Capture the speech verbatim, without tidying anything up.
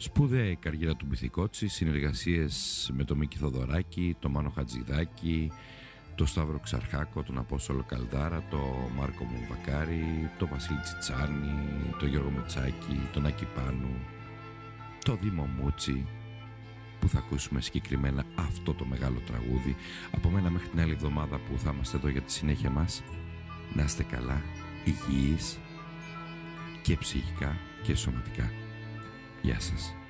Σπουδαία η καριέρα του Μπιθικότσι, συνεργασίες με τον Μίκη Θοδωράκη, τον Μάνο Χατζηδάκη, τον Σταύρο Ξαρχάκο, τον Απόστολο Καλδάρα, τον Μάρκο Μουμβακάρη, τον Βασίλη Τσιτσάνη, τον Γιώργο Μητσάκη, τον Άκη Πάνου, τον Δήμο Μούτσι, που θα ακούσουμε συγκεκριμένα αυτό το μεγάλο τραγούδι. Από μένα μέχρι την άλλη εβδομάδα που θα είμαστε εδώ για τη συνέχεια μας, να είστε καλά, υγιείς και ψυχικά και σωματικά. Γεια σας.